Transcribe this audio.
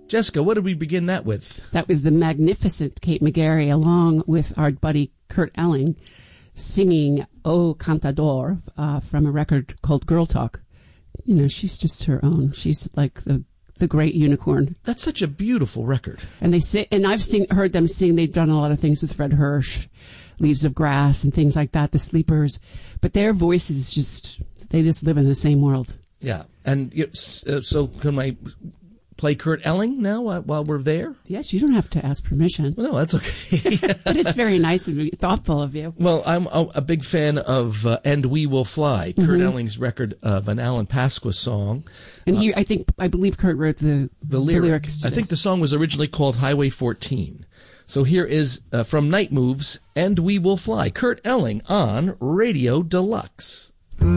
Jessica, what did we begin that with? That was the magnificent Kate McGarry, along with our buddy Kurt Elling, singing O Cantador from a record called Girl Talk. You know, she's just her own. She's like the great unicorn. That's such a beautiful record. And they say, and I've heard them sing. They've done a lot of things with Fred Hirsch, Leaves of Grass, and things like that. The Sleepers, but their voices they just live in the same world. Yeah, and so can I play Kurt Elling now while we're there? Yes, you don't have to ask permission. Well, no, that's okay. But it's very nice and thoughtful of you. Well, I'm a big fan of And We Will Fly, Kurt Elling's record of an Alan Pasqua song. And I believe Kurt wrote the lyrics. I think the song was originally called Highway 14. So here is from Night Moves, And We Will Fly, Kurt Elling on Radio Deluxe.